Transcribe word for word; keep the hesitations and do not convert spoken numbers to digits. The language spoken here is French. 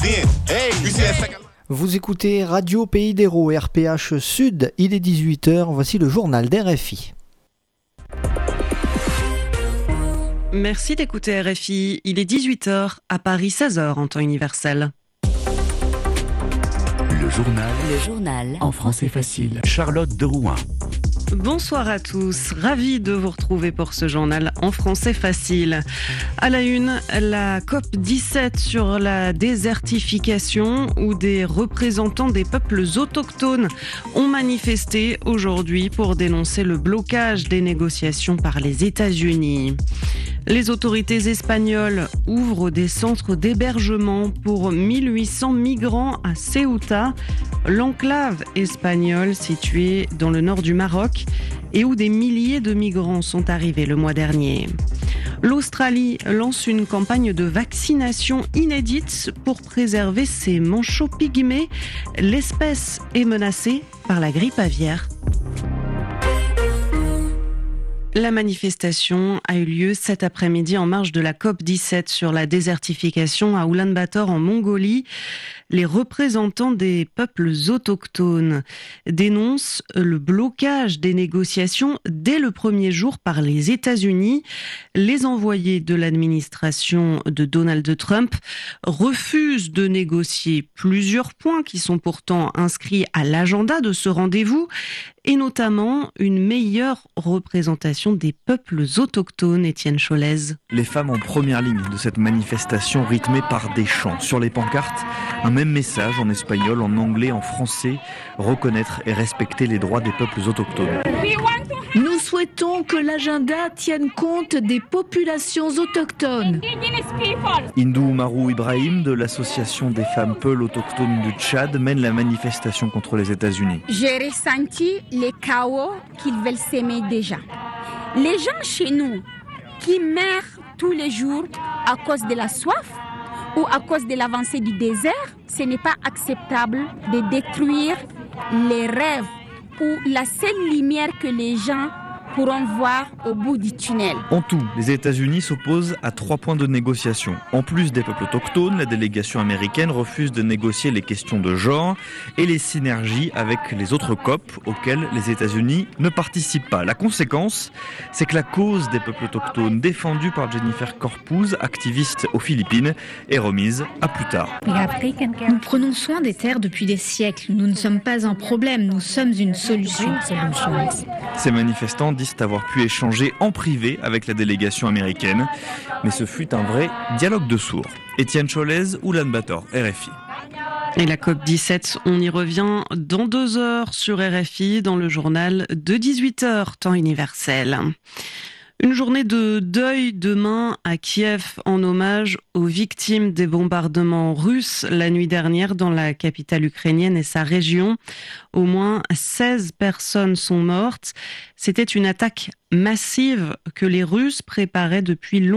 Vous écoutez Radio Pays d'Hérault, R P H Sud, il est dix-huit heures, voici le journal d'R F I. Merci d'écouter R F I, il est dix-huit heures, à Paris seize heures en temps universel. Le journal, le journal en français facile. Charlotte de Rouen. Bonsoir à tous, ravi de vous retrouver pour ce journal en français facile. À la une, la C O P dix-sept sur la désertification où des représentants des peuples autochtones ont manifesté aujourd'hui pour dénoncer le blocage des négociations par les États-Unis. Les autorités espagnoles ouvrent des centres d'hébergement pour mille huit cents migrants à Ceuta, l'enclave espagnole située dans le nord du Maroc et où des milliers de migrants sont arrivés le mois dernier. L'Australie lance une campagne de vaccination inédite pour préserver ses manchots pygmées. L'espèce est menacée par la grippe aviaire. La manifestation a eu lieu cet après-midi en marge de la C O P dix-sept sur la désertification à Oulan-Bator en Mongolie. Les représentants des peuples autochtones dénoncent le blocage des négociations dès le premier jour par les États-Unis. Les envoyés de l'administration de Donald Trump refusent de négocier plusieurs points qui sont pourtant inscrits à l'agenda de ce rendez-vous, et notamment une meilleure représentation des peuples autochtones. Étienne Cholez. Les femmes en première ligne de cette manifestation rythmée par des chants. Sur les pancartes, un même message en espagnol, en anglais, en français, reconnaître et respecter les droits des peuples autochtones. Nous souhaitons que l'agenda tienne compte des populations autochtones. Hindou Marou Ibrahim de l'association des femmes Peuls autochtones du Tchad mène la manifestation contre les États-Unis. J'ai ressenti les chaos qu'ils veulent s'aimer déjà. Les gens chez nous qui meurent tous les jours à cause de la soif ou à cause de l'avancée du désert, ce n'est pas acceptable de détruire les rêves ou la seule lumière que les gens pourront voir au bout du tunnel. En tout, les États-Unis s'opposent à trois points de négociation. En plus des peuples autochtones, la délégation américaine refuse de négocier les questions de genre et les synergies avec les autres C O P auxquelles les États-Unis ne participent pas. La conséquence, c'est que la cause des peuples autochtones défendue par Jennifer Corpuz, activiste aux Philippines, est remise à plus tard. Nous prenons soin des terres depuis des siècles. Nous ne sommes pas un problème, nous sommes une solution. Ces manifestants disent avoir pu échanger en privé avec la délégation américaine, mais ce fut un vrai dialogue de sourds. Étienne Cholez, Oulan-Bator, R F I. Et la C O P dix-sept, on y revient dans deux heures sur R F I, dans le journal de dix-huit heures, temps universel. Une journée de deuil demain à Kiev en hommage aux victimes des bombardements russes la nuit dernière dans la capitale ukrainienne et sa région. Au moins seize personnes sont mortes. C'était une attaque massive que les Russes préparaient depuis longtemps.